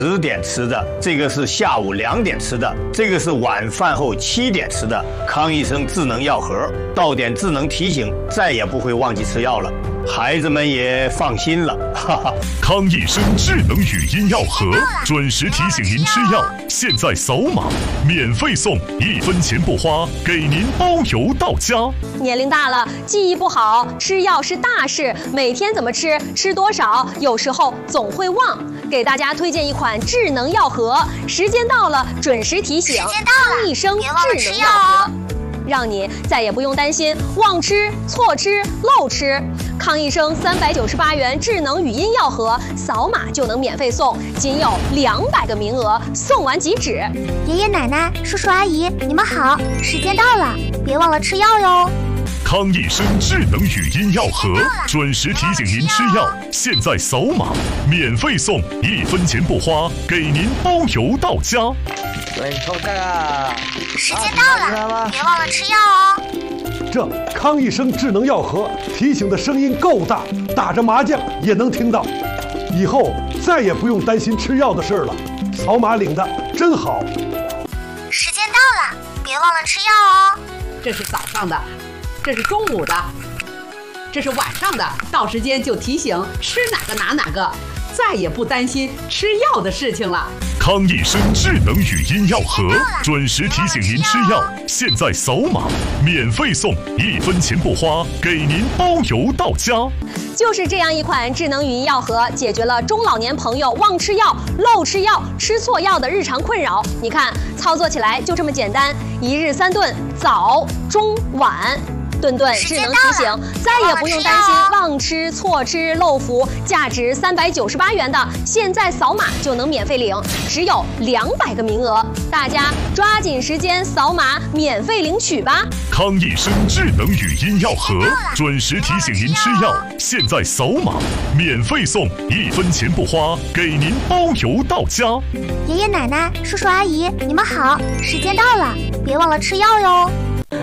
10点吃的，这个是下午2点吃的，这个是晚饭后7点吃的。康医生智能药盒，到点智能提醒，再也不会忘记吃药了，孩子们也放心了。哈哈， 康医生智能语音药盒，准时提醒您吃药。现在扫码，免费送，1分钱不花，给您包邮到家。 年龄大了，记忆不好，吃药是大事，每天怎么吃，吃多少，有时候总会忘。给大家推荐一款智能药盒，时间到了准时提醒，康医生智能药盒，让你再也不用担心忘吃、错吃、漏吃。康医生398元智能语音药盒，扫码就能免费送，仅有200个名额，送完即止。 爷爷奶奶、叔叔阿姨，你们好，时间到了，别忘了吃药哟。 康医生智能语音药盒，准时提醒您吃药。现在扫码，免费送，1分钱不花，给您包邮到家。 对，抽这个。 时间到了，别忘了吃药哦。 这康医生智能药盒提醒的声音够大，打着麻将也能听到。以后再也不用担心吃药的事了，扫码领的真好。 时间到了，别忘了吃药哦。 这是早上的，这是中午的，这是晚上的，到时间就提醒吃哪个拿哪个，再也不担心吃药的事情了。 康医生智能语音药盒，准时提醒您吃药。现在扫码，免费送，1分钱不花，给您包邮到家。 就是这样一款智能语音药盒，解决了中老年朋友忘吃药、漏吃药、吃错药的日常困扰。你看，操作起来就这么简单，1日3顿，早、中、晚。顿顿智能提醒，再也不用担心忘吃、错吃、漏服。价值398元的，现在扫码就能免费领，只有200个名额，大家抓紧时间扫码免费领取吧。 康医生智能语音药盒，准时提醒您吃药。现在扫码，免费送，1分钱不花，给您包邮到家。 爷爷奶奶、叔叔阿姨，你们好，时间到了，别忘了吃药哟。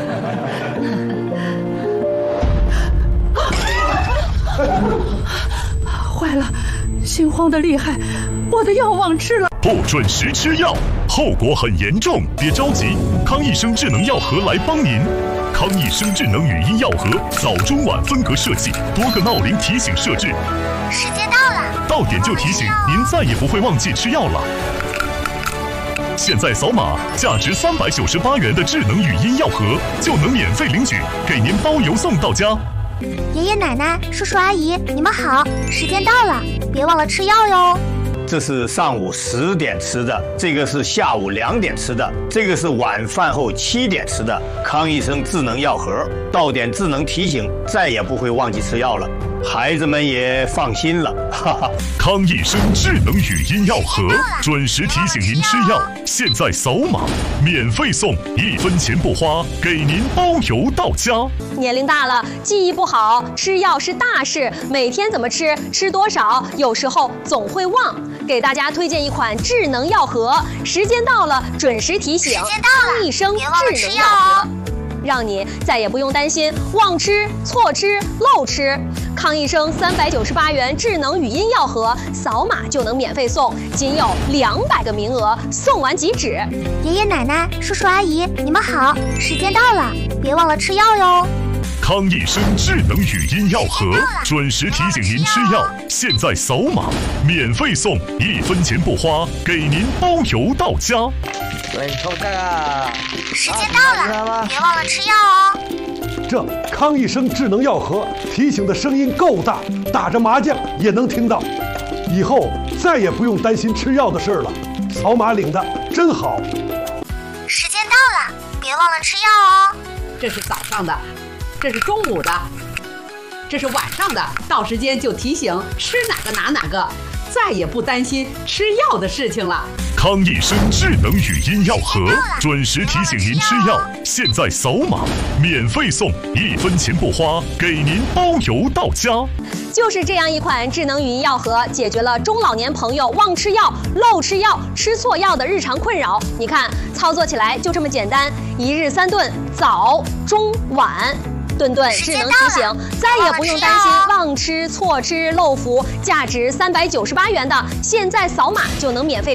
坏了，心慌的厉害，我的药忘吃了。 不准时吃药，后果很严重。别着急，康医生智能药盒来帮您。康医生智能语音药盒，早中晚分隔设计，多个闹铃提醒设置。 时间到了， 到点就提醒，您再也不会忘记吃药了。现在扫码，价值398元的智能语音药盒就能免费领取，给您包邮送到家。 爷爷奶奶、叔叔阿姨，你们好，时间到了，别忘了吃药哟。 这是上午10点吃的，这个是下午2点吃的，这个是晚饭后7点吃的。康医生智能药盒，到点智能提醒，再也不会忘记吃药了，孩子们也放心了。哈哈， 康医生智能语音药盒，准时提醒您吃药。现在扫码，免费送，1分钱不花，给您包邮到家。 年龄大了，记忆不好，吃药是大事，每天怎么吃，吃多少，有时候总会忘。给大家推荐一款智能药盒，时间到了准时提醒，康医生智能药盒，让你再也不用担心忘吃、错吃、漏吃。康医生398元智能语音药盒，扫码就能免费送，仅有200个名额，送完即止。 爷爷奶奶、叔叔阿姨，你们好，时间到了，别忘了吃药哟。 康医生智能语音药盒，准时提醒您吃药。现在扫码，免费送，1分钱不花，给您包邮到家。 对，抽这个。 时间到了，别忘了吃药哦。 这康医生智能药盒提醒的声音够大，打着麻将也能听到。以后再也不用担心吃药的事了，扫码领的真好。 时间到了，别忘了吃药哦。 这是早上的，这是中午的，这是晚上的，到时间就提醒吃哪个拿哪个，再也不担心吃药的事情了。 康医生智能语音药盒，准时提醒您吃药。现在扫码，免费送，1分钱不花，给您包邮到家。 就是这样一款智能语音药盒，解决了中老年朋友忘吃药、漏吃药、吃错药的日常困扰。你看，操作起来就这么简单，1日3顿，早、中、晚。顿顿智能提醒，再也不用担心忘吃、错吃、漏服。价值398元的，现在扫码就能免费领。